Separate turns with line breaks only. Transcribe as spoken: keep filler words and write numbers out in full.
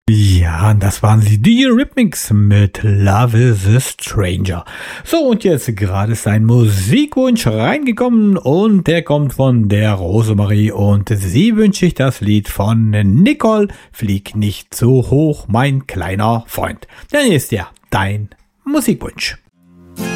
Ja, und das waren sie, die Eurythmics mit Love is a Stranger. So, und jetzt gerade ist ein Musikwunsch reingekommen und der kommt von der Rosemarie und sie wünscht sich das Lied von Nicole, Flieg nicht so hoch, mein kleiner Freund. Dann ist ja dein Musikwunsch.